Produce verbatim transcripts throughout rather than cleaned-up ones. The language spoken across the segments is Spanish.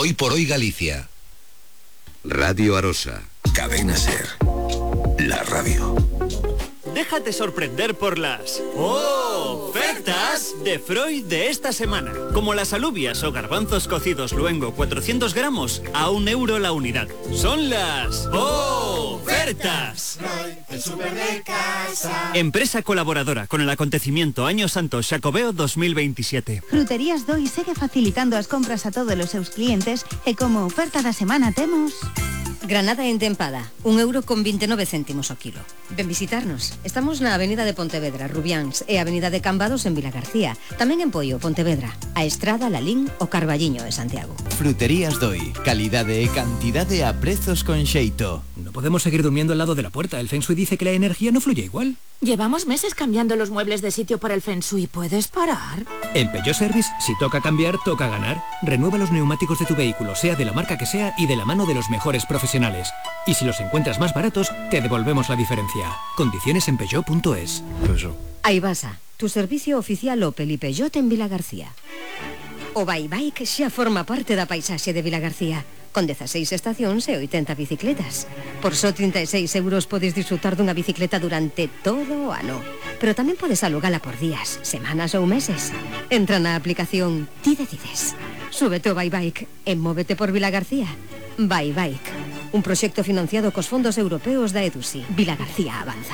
Hoy por hoy Galicia. Radio Arosa. Cadena Ser. La radio. Déjate sorprender por las ¡oh! ofertas de Freud de esta semana. Como las alubias o garbanzos cocidos luengo cuatrocientos gramos a un euro la unidad. Son las ¡oh! ofertas. Freud, el súper de casa. Empresa colaboradora con el acontecimiento Año Santo Xacobeo dos mil veintisiete. Fruterías Doi segue facilitando as compras a todos os seus clientes e como oferta da semana temos... Granada entempada, un euro con veintinueve céntimos o kilo. Ven visitarnos. Estamos na Avenida de Pontevedra, Rubiáns, e Avenida de Cambados en Vilagarcía. Tamén en Poio, Pontevedra. A Estrada, Lalín o Carballiño de Santiago. Fruterías Doi. Calidade e cantidade a prezos con xeito. No podemos seguir durmiendo al lado de la puerta. El Feng Shui dice que la energía no fluye igual. Llevamos meses cambiando los muebles de sitio por el Feng Shui. ¿Puedes parar? En Peugeot Service, si toca cambiar, toca ganar. Renueva los neumáticos de tu vehículo, sea de la marca que sea y de la mano de los mejores profesionales. Y si los encuentras más baratos, te devolvemos la diferencia. Condiciones en Peugeot punto es. Aibasa, tu servicio oficial Opel y Peugeot en Vilagarcía. O Bye Bike xa forma parte da paisaxe de Vilagarcía, con dieciséis estacións e oitenta bicicletas. Por só trinta e seis euros podes disfrutar dunha bicicleta durante todo o ano. Pero tamén podes alugala por días, semanas ou meses. Entra na aplicación Ti Decides. Súbete ao Bye Bike e móvete por Vilagarcía. Bye Bike, un proxecto financiado cos fondos europeos da EDUSI. Vilagarcía avanza.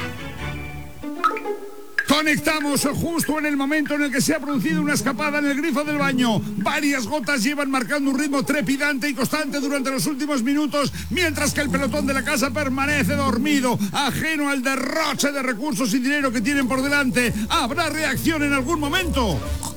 Conectamos justo en el momento en el que se ha producido una escapada en el grifo del baño. Varias gotas llevan marcando un ritmo trepidante y constante durante los últimos minutos, mientras que el pelotón de la casa permanece dormido, ajeno al derroche de recursos y dinero que tienen por delante. ¿Habrá reacción en algún momento?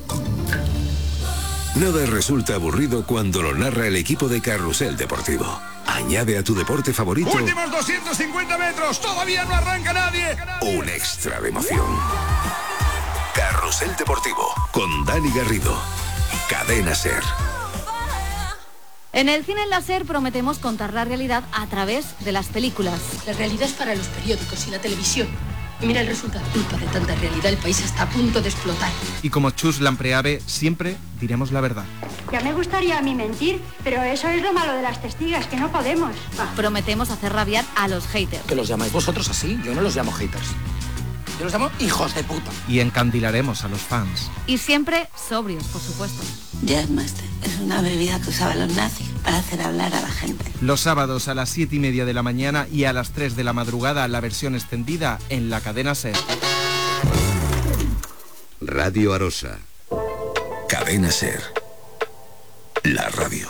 Nada resulta aburrido cuando lo narra el equipo de Carrusel Deportivo. Añade a tu deporte favorito... Últimos doscientos cincuenta metros, todavía no arranca nadie. Un extra de emoción. Carrusel Deportivo, con Dani Garrido. Cadena Ser. En el cine láser prometemos contar la realidad a través de las películas. La realidad es para los periódicos y la televisión. Y mira el resultado. Culpa de tanta realidad, el país está a punto de explotar. Y como Chus Lampreave, siempre diremos la verdad. Ya me gustaría a mí mentir, pero eso es lo malo de las testigas, que no podemos. Va. Prometemos hacer rabiar a los haters. Que los llamáis vosotros así, yo no los llamo haters. Yo los llamo hijos de puta. Y encandilaremos a los fans. Y siempre sobrios, por supuesto. Jazzmaster es una bebida que usaban los nazis para hacer hablar a la gente. Los sábados a las siete y media de la mañana y a las tres de la madrugada la versión extendida en la cadena Ser. Radio Arosa. Cadena Ser. La radio.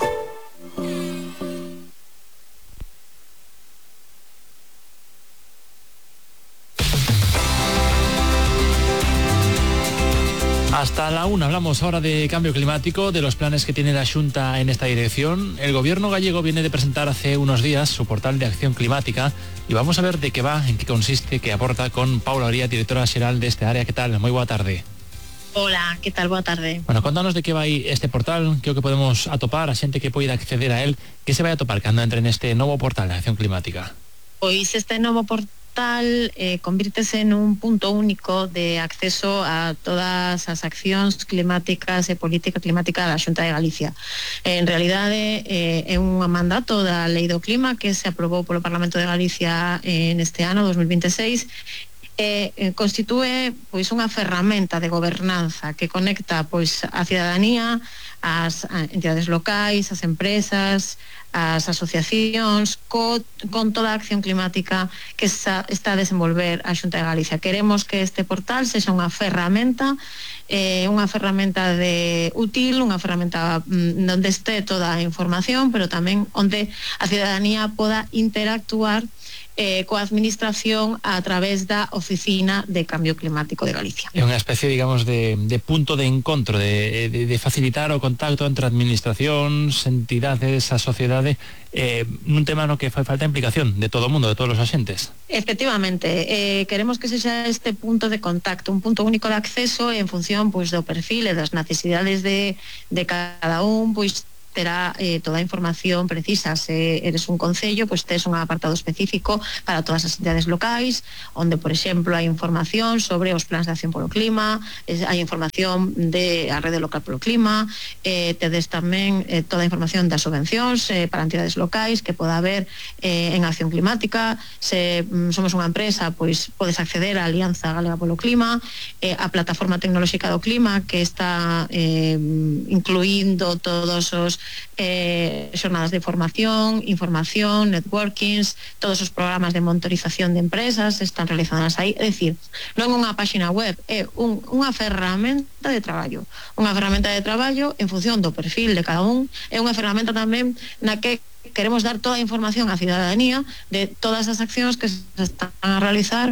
Hasta la una hablamos ahora de cambio climático, de los planes que tiene la Xunta en esta dirección. El gobierno gallego viene de presentar hace unos días su portal de acción climática y vamos a ver de qué va, en qué consiste, qué aporta con Paula Oría, directora xeral de este área. ¿Qué tal? Muy buena tarde. Hola, ¿qué tal? Boa tarde. Bueno, contanos de qué va aí este portal, que o que podemos atopar, a xente que poida acceder a él, que se vai atopar cando entre neste novo portal de acción climática. Pois este novo portal eh, convírtese en un punto único de acceso a todas as accións climáticas e política climática da Xunta de Galicia. En realidade eh, é un mandato da Lei do Clima que se aprobou polo Parlamento de Galicia en este ano dos mil veintiséis e eh, constitúe pois unha ferramenta de gobernanza que conecta pois a cidadanía, as entidades locais, as empresas, as asociacións co, con toda a acción climática que sa, está a desenvolver a Xunta de Galicia. Queremos que este portal sexa unha ferramenta eh, unha ferramenta de útil, unha ferramenta mm, onde este toda a información, pero tamén onde a cidadanía poda interactuar Eh, coa administración a través da Oficina de Cambio Climático de Galicia. É unha especie, digamos, de, de punto de encontro, de, de, de facilitar o contacto entre administracións, entidades, a sociedade, eh, nun tema no que fai falta implicación de todo o mundo, de todos os axentes. Efectivamente, eh, queremos que sexa este punto de contacto, un punto único de acceso en función pois, do perfil e das necesidades de, de cada un, pois terá eh, toda a información precisa. Se eres un concello, pois tes un apartado específico para todas as entidades locais, onde, por exemplo, hai información sobre os plans de acción polo clima, hai información de a rede local polo clima, eh, tedes tamén eh, toda a información das subvencións eh, para entidades locais que poda haber eh, en acción climática. Se mm, somos unha empresa, pois podes acceder á Alianza Galega polo Clima, eh, a plataforma tecnolóxica do clima, que está eh, incluindo todos os eh, xornadas de formación, información, networkings, todos os programas de monitorización de empresas están realizadas aí. É dicir, non é unha páxina web, é un, unha ferramenta de traballo, unha ferramenta de traballo en función do perfil de cada un, é unha ferramenta tamén na que queremos dar toda a información á cidadanía de todas as accións que se están a realizar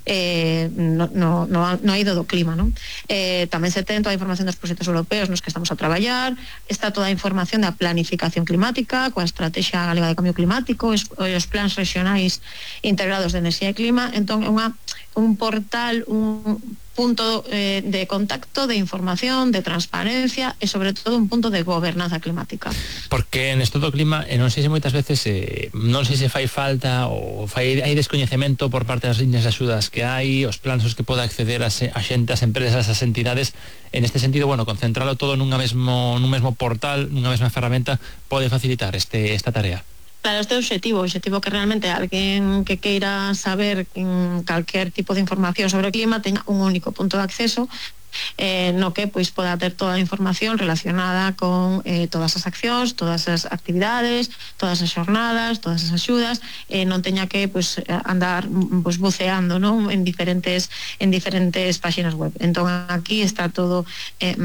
eh, no, no, no, no eido do clima, non? Eh, tamén se ten toda a información dos proxectos europeos nos que estamos a traballar, está toda a información da planificación climática, coa estrategia galega de cambio climático, os, os plans regionais integrados de enerxía e clima. Entón é unha, un portal, un punto eh, de contacto, de información, de transparencia e sobre todo un punto de gobernanza climática. Porque en esto do clima, eh, non sei se moitas veces eh, non sei se fai falta ou fai, hai descoñecemento por parte das liñas de axudas que hai, os plans os que poda acceder a, se, a xente, as empresas, as entidades. En este sentido, bueno, concentralo todo nunha mesmo, nun mesmo portal, nunha mesma ferramenta, pode facilitar este, esta tarea. Claro, este objetivo, objetivo que realmente alguén que queira saber calquer tipo de información sobre o clima teña un único punto de acceso, eh, no que pois poda ter toda a información relacionada con eh, todas as accións, todas as actividades, todas as xornadas, todas as axudas, eh, non teña que pois andar pois buceando, non, en diferentes en diferentes páxinas web. Entón aquí está todo eh,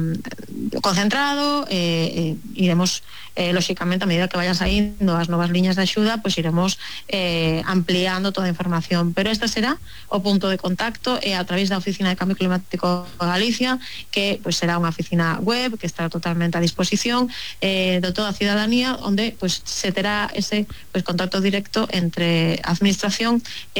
mm, concentrado, eh, eh, iremos eh, lóxicamente a medida que vayan saindo as novas liñas de axuda, pois iremos eh, ampliando toda a información, pero esta será o punto de contacto e a través da Oficina de Cambio Climático Galicia, que pues será unha oficina web que estará totalmente a disposición eh, de toda a cidadanía, onde pues se terá ese pues contacto directo entre a administración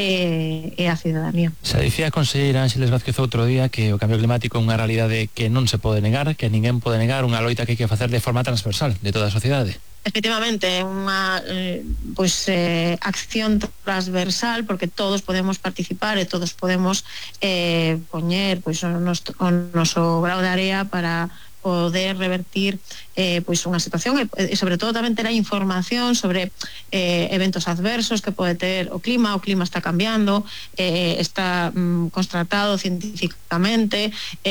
e, e a cidadanía. Se dicía a conselleira Ángeles Vázquez outro día que o cambio climático é unha realidade que non se pode negar, que ninguén pode negar, unha loita que hai que facer de forma transversal de toda a sociedade. Efectivamente, é unha eh, pues, eh, acción transversal, porque todos podemos participar e todos podemos eh, poñer pues, o, nos, o noso grao de area para poder revertir eh, pois unha situación e, e sobre todo tamén terá información sobre eh, eventos adversos que pode ter o clima. O clima está cambiando, eh, está mm, constatado científicamente,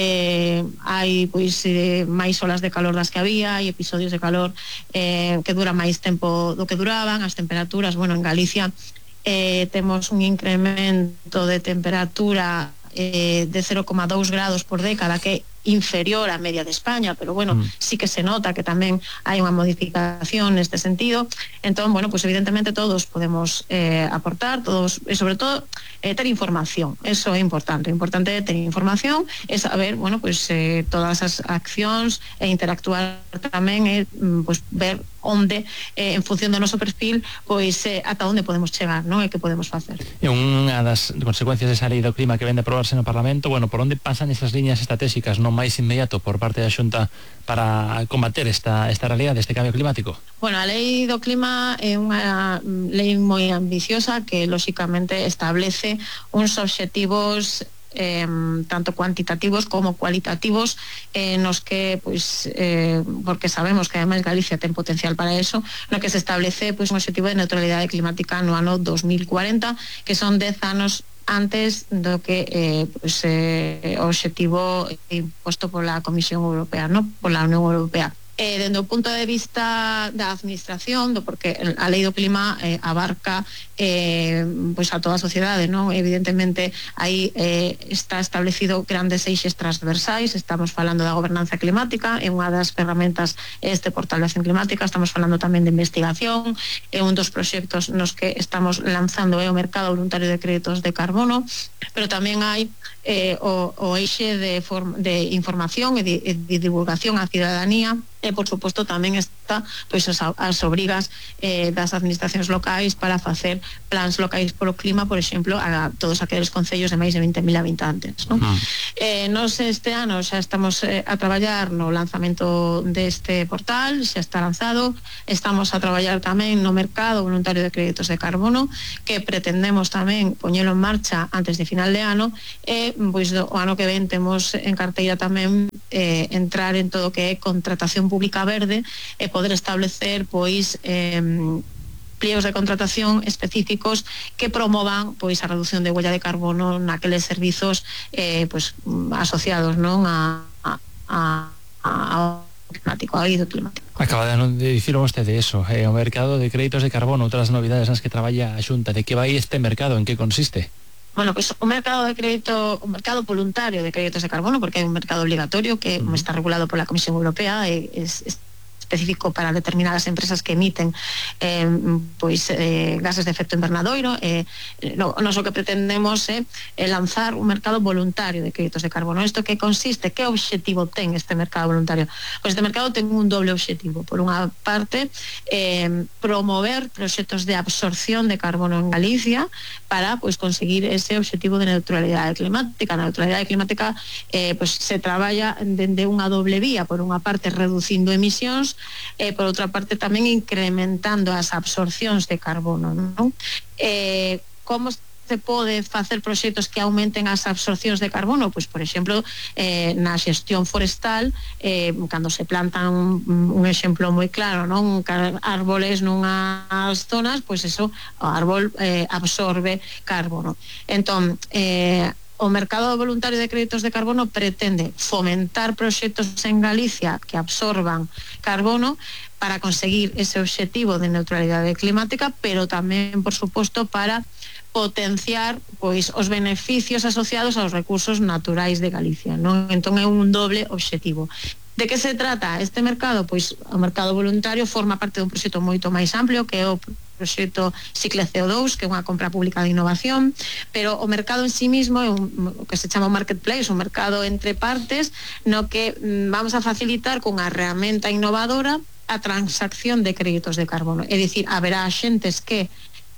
eh, hai pois eh, máis olas de calor das que había, hai episodios de calor eh, que dura máis tempo do que duraban, as temperaturas, bueno, en Galicia eh, temos un incremento de temperatura eh, de cero coma dous grados por década, que é inferior á media de España, pero bueno, mm. sí que se nota que tamén hai unha modificación neste sentido. Entón, bueno, pues evidentemente todos podemos eh, aportar, todos, e sobre todo eh, ter información, eso é importante, o importante é ter información, é saber, bueno, pues eh, todas as accións e interactuar tamén, e pues ver onde, eh, en función do noso perfil, pois eh, ata onde podemos chegar, non? E que podemos facer. E unha das consecuencias desa lei do clima que vende a aprobarse no Parlamento, bueno, por onde pasan esas liñas estratégicas non máis inmediato por parte da Xunta para combater esta, esta realidade, este cambio climático? Bueno, a lei do clima é unha lei moi ambiciosa que, lóxicamente, establece uns obxectivos Eh, tanto cuantitativos como cualitativos, eh, nos que pues, eh, porque sabemos que además Galicia ten potencial para eso, no que se establece pues, un objetivo de neutralidade climática no ano dos mil cuarenta, que son dez anos antes do que eh, pues, eh, o objetivo imposto pola Comisión Europea, no? Pola Unión Europea. Eh, dende o punto de vista da administración, do porque a lei do clima eh, abarca eh, pois a toda a sociedade, non? Evidentemente aí eh, está establecido grandes eixes transversais, estamos falando da gobernanza climática, é unha das ferramentas este portal de acción climática, estamos falando tamén de investigación, é un dos proxectos nos que estamos lanzando é o mercado voluntario de créditos de carbono, pero tamén hai eh, o, o eixe de, form, de información e de, de divulgación á cidadanía, e por suposto tamén está pois as, as obrigas eh, das administracións locais para facer plans locais polo clima, por exemplo, a todos aqueles concellos de máis de vinte mil habitantes, non? Uh-huh. Eh, nos este ano xa estamos eh, a traballar no lanzamento deste portal, xa está lanzado, estamos a traballar tamén no mercado voluntario de créditos de carbono, que pretendemos tamén poñelo en marcha antes de final de ano, e pois do, o ano que ven temos en carteira tamén eh, entrar en todo o que é contratación pública verde e poder establecer pois eh, pliegos de contratación específicos que promovan pois a reducción de huella de carbono naqueles servizos eh, pois asociados, non, a a, a, a climático, ao eido climático. Acaba de dicir vostede eso, eh, o mercado de créditos de carbono, outras novidades nas que traballa a Xunta. De que vai este mercado, en que consiste? Bueno, pues un mercado de crédito, un mercado voluntario de créditos de carbono, porque hai un mercado obligatorio que uh-huh. está regulado pola Comisión Europea e es, es específico para determinadas empresas que emiten eh, pois eh, gases de efecto invernadoiro. Eh, no, nos o que pretendemos é eh, lanzar un mercado voluntario de créditos de carbono. Isto que consiste, que obxectivo ten este mercado voluntario? Pois este mercado ten un doble obxectivo. Por unha parte, eh, promover proxectos de absorción de carbono en Galicia para pois conseguir ese obxectivo de neutralidade climática. A neutralidade climática eh, pois se traballa dende unha doble vía. Por unha parte, reducindo emisións, e por outra parte tamén incrementando as absorcións de carbono, non? Eh, como se pode facer proxectos que aumenten as absorcións de carbono? Pois, por exemplo, eh, na xestión forestal, eh, cando se plantan un, un exemplo moi claro, non? Árboles nunhas zonas, pois eso, o árbol eh, absorbe carbono. Entón, eh, o mercado voluntario de créditos de carbono pretende fomentar proxectos en Galicia que absorban carbono para conseguir ese obxectivo de neutralidade climática, pero tamén, por suposto, para potenciar pois os beneficios asociados aos recursos naturais de Galicia, non? Entón é un doble obxectivo. De que se trata este mercado? Pois o mercado voluntario forma parte dun proxecto moito máis amplio, que é o proxecto Cicle C O dous, que é unha compra pública de innovación, pero o mercado en sí mismo é un, o que se chama un marketplace, un mercado entre partes, no que mm, vamos a facilitar con unha herramienta innovadora a transacción de créditos de carbono. É dicir, haberá xentes que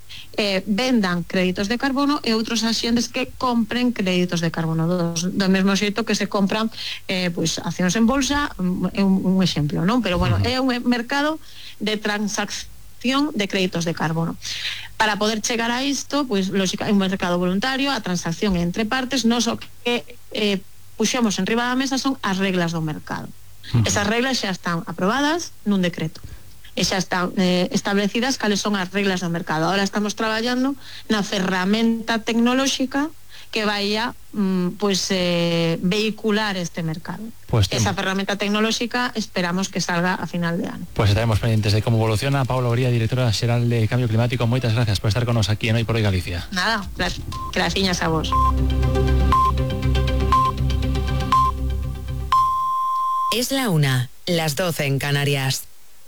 eh, vendan créditos de carbono e outros axentes que compren créditos de carbono, do, do mesmo xeito que se compran eh, pois, accións en bolsa, é un, un exemplo, non? Pero bueno, é un mercado de transacción de créditos de carbono. Para poder chegar a isto, pois, lógica, é un mercado voluntario, a transacción entre partes, non só que eh, puxemos en riba da mesa son as reglas do mercado. Uh-huh. Esas reglas xa están aprobadas nun decreto e xa están eh, establecidas cales son as reglas do mercado. Ahora estamos traballando na ferramenta tecnolóxica que vaya mm, pues, eh, vehicular este mercado. Pues esa ferramenta tecnolóxica esperamos que salga a final de ano. Pues estaremos pendientes de cómo evoluciona. Paula Oría, directora xeral de Cambio Climático, moitas gracias por estar con nos aquí en Hoy por Hoy Galicia. Nada, graciñas a vos. Es la una, las doce en Canarias.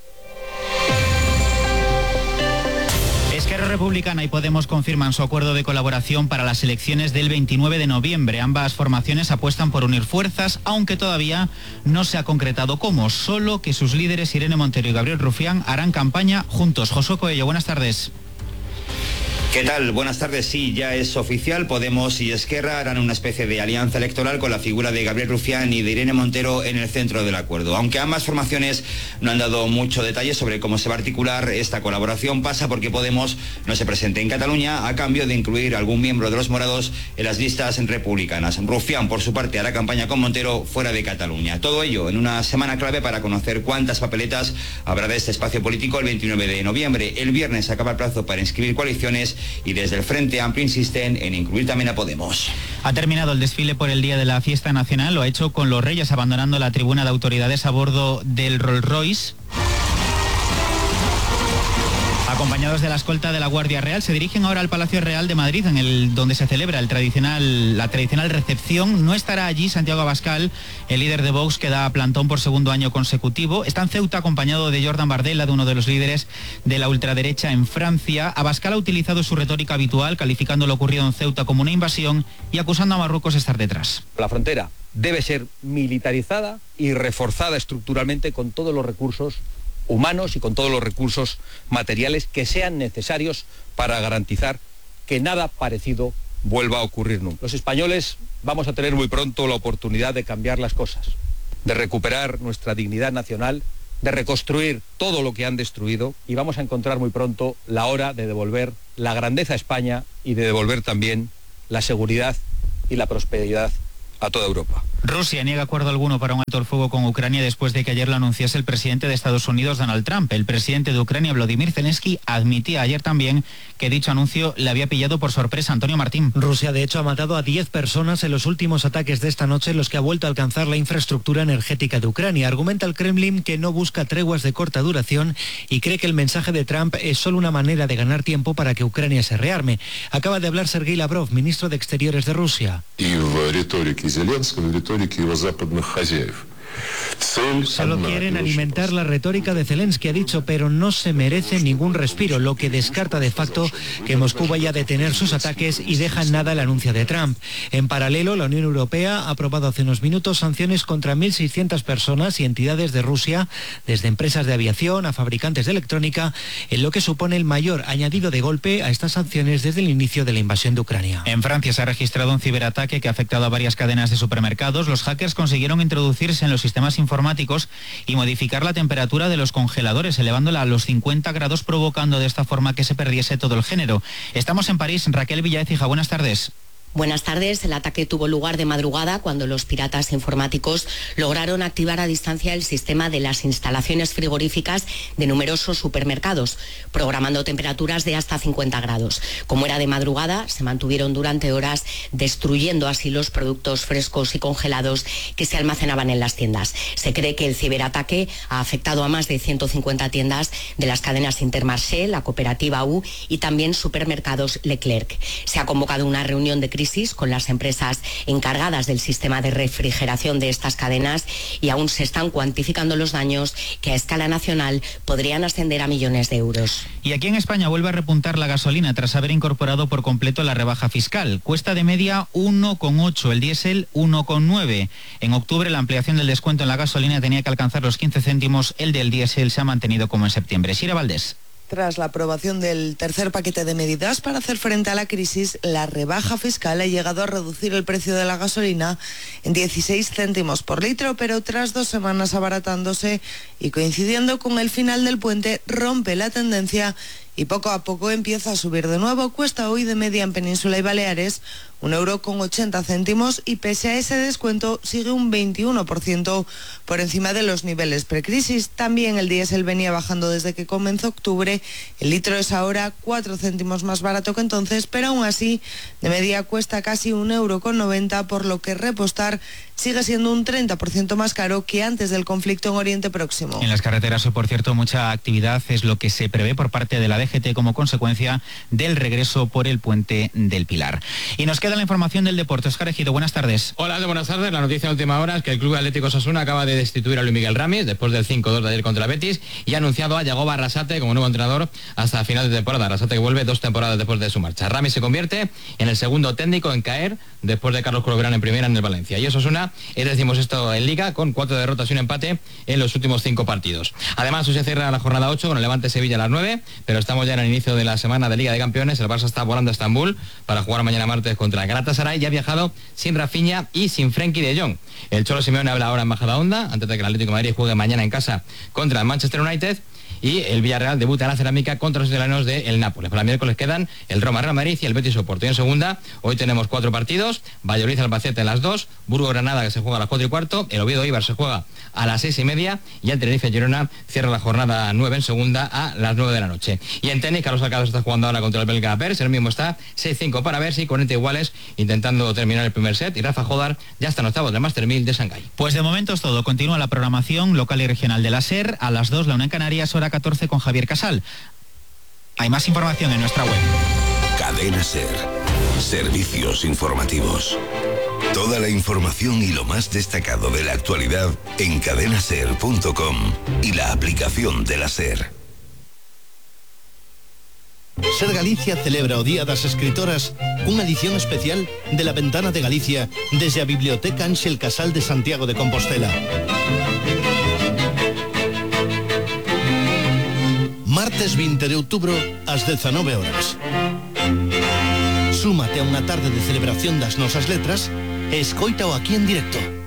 Esquerra Republicana y Podemos confirman su acuerdo de colaboración para las elecciones del veintinueve de noviembre. Ambas formaciones apuestan por unir fuerzas, aunque todavía no se ha concretado cómo. Solo que sus líderes Irene Montero y Gabriel Rufián harán campaña juntos. Josué Coello, buenas tardes. ¿Qué tal? Buenas tardes. Sí, ya es oficial. Podemos y Esquerra harán una especie de alianza electoral con la figura de Gabriel Rufián y de Irene Montero en el centro del acuerdo. Aunque ambas formaciones no han dado mucho detalle sobre cómo se va a articular esta colaboración, pasa porque Podemos no se presente en Cataluña a cambio de incluir algún miembro de los morados en las listas republicanas. Rufián, por su parte, hará campaña con Montero fuera de Cataluña. Todo ello en una semana clave para conocer cuántas papeletas habrá de este espacio político el veintinueve de noviembre. El viernes acaba el plazo para inscribir coaliciones y desde el Frente Amplio insisten en incluir también a Podemos. Ha terminado el desfile por el Día de la Fiesta Nacional, lo ha hecho con los Reyes abandonando la tribuna de autoridades a bordo del Rolls Royce. Acompañados de la escolta de la Guardia Real, se dirigen ahora al Palacio Real de Madrid, en el donde se celebra el tradicional, la tradicional recepción. No estará allí Santiago Abascal, el líder de Vox, que da plantón por segundo año consecutivo. Está en Ceuta acompañado de Jordan Bardella, de uno de los líderes de la ultraderecha en Francia. Abascal ha utilizado su retórica habitual, calificando lo ocurrido en Ceuta como una invasión y acusando a Marruecos de estar detrás. La frontera debe ser militarizada y reforzada estructuralmente con todos los recursos humanos y con todos los recursos materiales que sean necesarios para garantizar que nada parecido vuelva a ocurrir nunca. Los españoles vamos a tener muy pronto la oportunidad de cambiar las cosas, de recuperar nuestra dignidad nacional, de reconstruir todo lo que han destruido, y vamos a encontrar muy pronto la hora de devolver la grandeza a España y de devolver también la seguridad y la prosperidad a toda Europa. Rusia niega acuerdo alguno para un alto el fuego con Ucrania después de que ayer lo anunciase el presidente de Estados Unidos, Donald Trump. El presidente de Ucrania, Volodymyr Zelensky, admitía ayer también que dicho anuncio le había pillado por sorpresa. Antonio Martín. Rusia, de hecho, ha matado a diez personas en los últimos ataques de esta noche, en los que ha vuelto a alcanzar la infraestructura energética de Ucrania. Argumenta el Kremlin que no busca treguas de corta duración y cree que el mensaje de Trump es solo una manera de ganar tiempo para que Ucrania se rearme. Acaba de hablar Sergei Lavrov, ministro de Exteriores de Rusia. Solo quieren alimentar la retórica de Zelensky, ha dicho, pero no se merece ningún respiro, lo que descarta de facto que Moscú vaya a detener sus ataques y deja en nada el anuncio de Trump. En paralelo, la Unión Europea ha aprobado hace unos minutos sanciones contra mil seiscientas personas y entidades de Rusia, desde empresas de aviación a fabricantes de electrónica, en lo que supone el mayor añadido de golpe a estas sanciones desde el inicio de la invasión de Ucrania. En Francia se ha registrado un ciberataque que ha afectado a varias cadenas de supermercados. Los hackers consiguieron introducirse en los sistemas informáticos y modificar la temperatura de los congeladores, elevándola a los cincuenta grados, provocando de esta forma que se perdiese todo el género. Estamos en París. Raquel Villaécija, buenas tardes. Buenas tardes. El ataque tuvo lugar de madrugada cuando los piratas informáticos lograron activar a distancia el sistema de las instalaciones frigoríficas de numerosos supermercados, programando temperaturas de hasta cincuenta grados. Como era de madrugada, se mantuvieron durante horas, destruyendo así los productos frescos y congelados que se almacenaban en las tiendas. Se cree que el ciberataque ha afectado a más de ciento cincuenta tiendas de las cadenas Intermarché, la cooperativa U y también supermercados Leclerc. Se ha convocado una reunión de crisis con las empresas encargadas del sistema de refrigeración de estas cadenas y aún se están cuantificando los daños que a escala nacional podrían ascender a millones de euros. Y aquí en España vuelve a repuntar la gasolina tras haber incorporado por completo la rebaja fiscal. Cuesta de media uno coma ocho, el diésel uno coma nueve. En octubre la ampliación del descuento en la gasolina tenía que alcanzar los quince céntimos, el del diésel se ha mantenido como en septiembre. Sira Valdés. Tras la aprobación del tercer paquete de medidas para hacer frente a la crisis, la rebaja fiscal ha llegado a reducir el precio de la gasolina en dieciséis céntimos por litro, pero tras dos semanas abaratándose y coincidiendo con el final del puente, rompe la tendencia y poco a poco empieza a subir de nuevo. Cuesta hoy de media en Península y Baleares un euro con ochenta céntimos y pese a ese descuento sigue un veintiuno por ciento por encima de los niveles precrisis. También el diésel venía bajando desde que comenzó octubre. El litro es ahora cuatro céntimos más barato que entonces, pero aún así de media cuesta casi un euro con noventa, por lo que repostar sigue siendo un treinta por ciento más caro que antes del conflicto en Oriente Próximo. En las carreteras, por cierto, mucha actividad es lo que se prevé por parte de la D G T como consecuencia del regreso por el puente del Pilar. Y nos queda la información del deporte. Óscar Ejido, buenas tardes. Hola, buenas tardes. La noticia de última hora es que el Club Atlético Osasuna acaba de destituir a Luis Miguel Ramis después del cinco dos de ayer contra Betis y ha anunciado a Yagoba Arrasate como nuevo entrenador hasta final de temporada. Arrasate que vuelve dos temporadas después de su marcha. Ramis se convierte en el segundo técnico en caer después de Carlos Corberán en primera en el Valencia. Y Osasuna es decimos esto en Liga con cuatro derrotas y un empate en los últimos cinco partidos. Además, hoy se cierra la jornada ocho con el Levante Sevilla a las nueve, pero estamos ya en el inicio de la semana de Liga de Campeones. El Barça está volando a Estambul para jugar mañana martes contra el Galatasaray y ha viajado sin Rafinha y sin Frenkie de Jong. El Cholo Simeone habla ahora en Majadahonda antes de que el Atlético de Madrid juegue mañana en casa contra el Manchester United. Y el Villarreal debuta en la cerámica contra los italianos del Nápoles. Para el miércoles quedan el Roma Real Madrid y el Betis Oporto. Y en segunda, hoy tenemos cuatro partidos. Valladolid Albacete a las dos, Burgos Granada que se juega a las cuatro y cuarto, el Oviedo Eibar se juega a las seis y media y el Tenerife Girona cierra la jornada nueve en segunda a las nueve de la noche. Y en tenis, Carlos Alcaraz está jugando ahora contra el belga Pers, el mismo está seis cinco para Bercy, cuarenta iguales, intentando terminar el primer set. Y Rafa Jodar ya está en octavos del Master mil de Shanghái. Pues de momento es todo. Continúa la programación local y regional de la SER. A las dos, la una en Canarias, hora catorce con Javier Casal. Hay más información en nuestra web. Cadena SER. Servicios informativos. Toda la información y lo más destacado de la actualidad en cadena ser punto com y la aplicación de la SER. SER Galicia celebra o Día das Escritoras cunha edición especial de La Ventana de Galicia desde a Biblioteca Ángel Casal de Santiago de Compostela. Martes vinte de outubro ás dezanove horas. Súmate a unha tarde de celebración das nosas letras e escoítao aquí en directo.